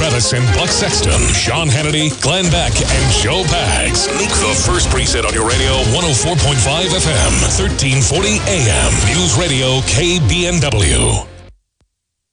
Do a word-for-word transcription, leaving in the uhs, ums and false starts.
Travis and Buck Sexton, Sean Hannity, Glenn Beck, and Joe Pags. Nuke the first preset on your radio, one oh four point five F M, thirteen forty A M. News Radio K B N W.